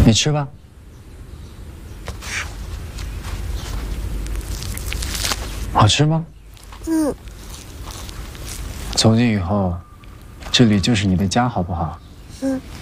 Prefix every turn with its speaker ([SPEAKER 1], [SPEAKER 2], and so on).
[SPEAKER 1] 你吃吧。好吃吗？
[SPEAKER 2] 嗯。
[SPEAKER 1] 从今以后，这里就是你的家，好不好？
[SPEAKER 2] 嗯。